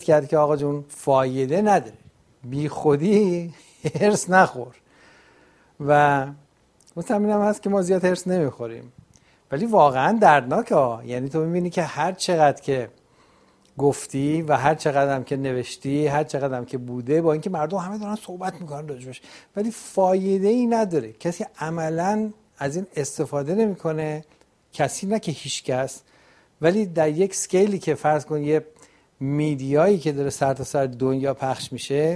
کرد که آقا جون فایده نداره، بی خودی هرس نخور. و مطمئنم هست که ما زیاد هرس نمیخوریم، ولی واقعا دردناکه ها. یعنی تو میبینی که هر چقدر که گفتی و هر چقدر هم که نوشتی، هر چقدر هم که بوده، با اینکه مردم همه دارن صحبت میکنن راجبش، ولی فایده ای نداره. کسی عملا از این استفاده نمیکنه، کسی نه که هیچ کس. ولی در یک سکیلی که فرض کن یه میدیایی که داره سر تا سر دنیا پخش میشه،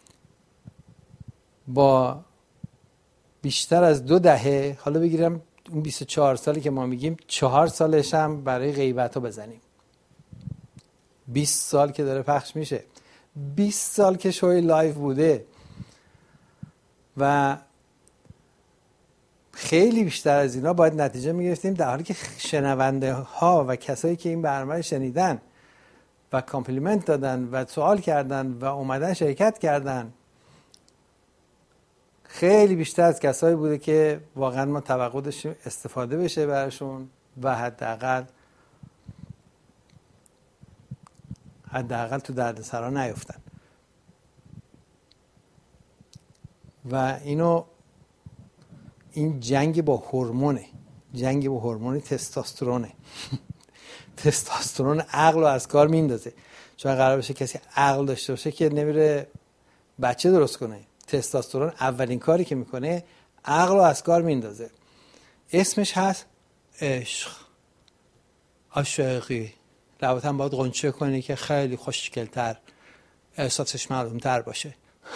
با بیشتر از 2 دهه، حالا بگیرم اون 24 سالی که ما میگیم 4 سالش هم برای غیبت ها بزنیم، 20 سال که داره پخش میشه، 20 سال که شوی لایف بوده و خیلی بیشتر از اینا باید نتیجه میگرفتیم، در حالی که شنونده ها و کسایی که این برنامه شنیدن و کامپلیمنت دادن و سوال کردن و اومدن شرکت کردن خیلی بیشتر از کسایی بوده که واقعا ما توقع داشتیم استفاده بشه براشون و حداقل تو دردسرا نیفتن. و این جنگ با هورمونه، جنگ با هورمون تستوسترونه. تستوسترون عقل رو از کار میندازه. چون قرار بشه کسی عقل داشته باشه که نمیره بچه درست کنه. تستوسترون اولین کاری که میکنه عقل رو از کار میندازه. اسمش هست عشق، عاشقی. لابد هم باید غنچه کنی که خیلی خوشگل‌تر، احساسش معلوم‌تر باشه.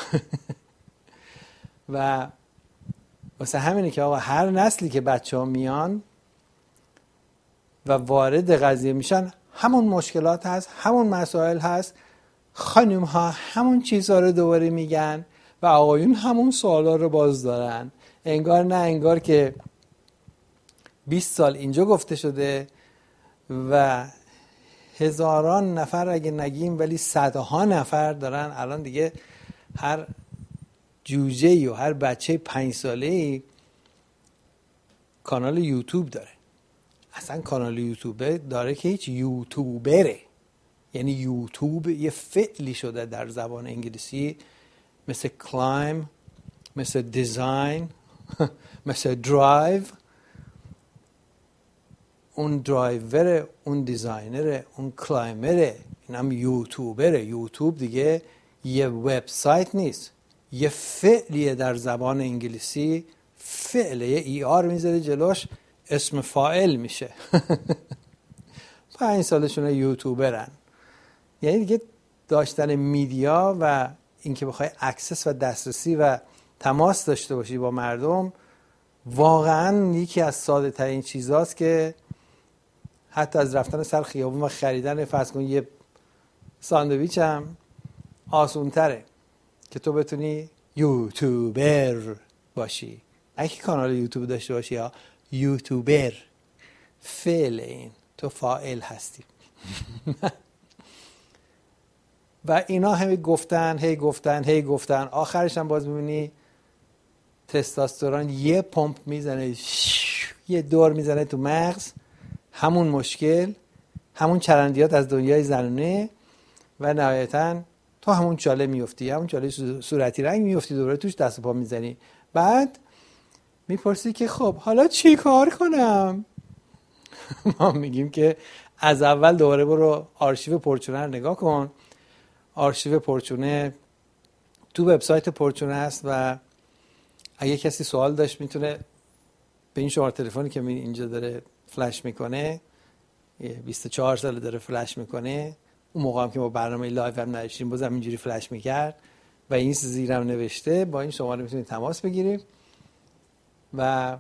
و واسه همینه که آقا هر نسلی که بچه‌ها میان و وارد قضیه میشن، همون مشکلات هست، همون مسائل هست، خانم ها همون چیزها رو دوباره میگن و آقایون همون سوالا رو باز دارن. انگار نه انگار که 20 سال اینجا گفته شده و هزاران نفر اگه نگیم ولی صدها نفر دارن الان دیگه هر جوجه‌ای و هر بچه 5 ساله‌ای کانال یوتیوب داره. اصلا کانال یوتیوب داره که هیچ یوتیوبره. یعنی یوتیوب یه فعلی شده در زبان انگلیسی، مثل کلایم، مثل دیزاین، مثل درایو. اون درایوره، اون دیزاینره، اون کلایمره، این هم یوتیوبره. یوتیوب دیگه یه وبسایت نیست، یه فعلیه در زبان انگلیسی. فعله، یه ای آر میذاره جلوش، اسم فاعل میشه. 5 سالشونه یوتیوبرن. یعنی دیگه داشتن میدیا و اینکه بخوای اکسس و دسترسی و تماس داشته باشی با مردم، واقعا یکی از ساده ترین چیزاست که حتی از رفتن سر خیابون و خریدن فرض کن یه ساندویچ هم آسون تره که تو بتونی یوتیوبر باشی. اگه کانال یوتیوب داشته باشی یا یوتیوبر، فعل این، تو فاعل هستی. و اینا همه گفتن آخرش هم باز میبینی تستوسترون یه پمپ میزنه، یه دور میزنه تو مغز، همون مشکل، همون چرندیات از دنیای زنونه و نهایتاً تو همون چاله میفتی، همون چاله صورتی رنگ میفتی، دوباره توش دست و پا میزنی. بعد میپرسی که خب حالا چی کار کنم؟ ما میگیم که از اول دوباره برو آرشیو پرچونه رو نگاه کن. آرشیو پرچونه تو وبسایت پرچونه است و اگه کسی سوال داشت میتونه به این شماره تلفنی که اینجا داره فلش میکنه، 24 سال داره فلش میکنه، اون موقع هم که ما برنامه لایو هم نداشتیم بازم اینجوری فلش میکرد و این زیرم نوشته، با این شماره میتونید تماس بگیریم و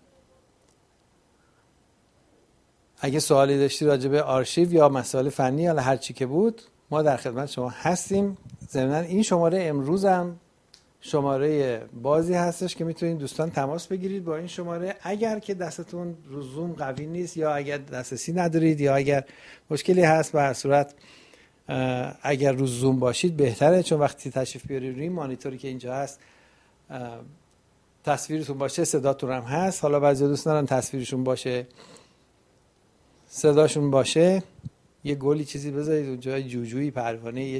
اگه سوالی داشتی راجع به آرشیو یا مسائل فنی یا هر چی که بود، ما در خدمت شما هستیم. ضمناً این شماره امروز هم شماره بازی هستش که میتونید دوستان تماس بگیرید با این شماره اگر که دستتون رو زوم قوی نیست یا اگر دسترسی ندارید یا اگر مشکلی هست. به هر صورت اگر رو زوم باشید بهتره، چون وقتی تشریف بیارید روی مانیتوری که اینجا هست تصویرتون باشه، صداتون هم هست. حالا بعضی دوست دارن تصویرشون باشه صداشون باشه، یه گلی چیزی بذارید اونجا، جوجویی، پروانه،